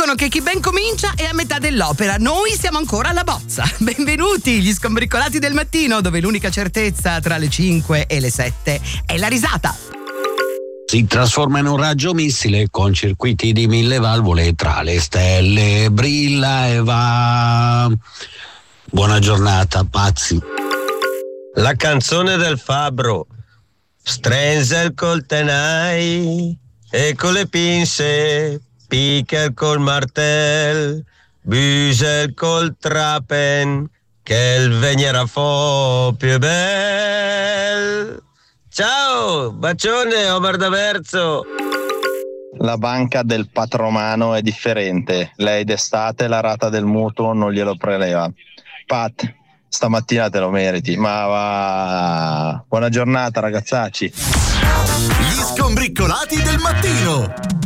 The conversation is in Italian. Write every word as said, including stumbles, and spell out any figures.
dicono che chi ben comincia è a metà dell'opera. Noi siamo ancora alla bozza. Benvenuti, gli Scombriccolati del mattino, dove l'unica certezza tra le cinque e le sette è la risata. Si trasforma in un raggio missile con circuiti di mille valvole tra le stelle, brilla e va. Buona giornata, pazzi. La canzone del fabbro. Strenzel col tenai e con le pinze, Picker col martel, Büsel col trapen, che il veniera fo più bel. Ciao, bacione Omar D'Averzo. La banca del patromano è differente. Lei d'estate la rata del mutuo non glielo preleva. Pat, stamattina te lo meriti. Ma va. Buona giornata, ragazzacci. Gli Scombriccolati del mattino.